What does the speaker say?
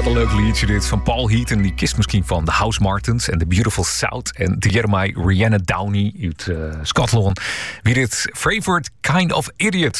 Wat een leuk liedje dit van Paul Heaton. Die kist misschien van de House Martins en The Beautiful South. En Jeremiah Rihanna Downey uit Scotland. Wie dit Favorite Kind of Idiot.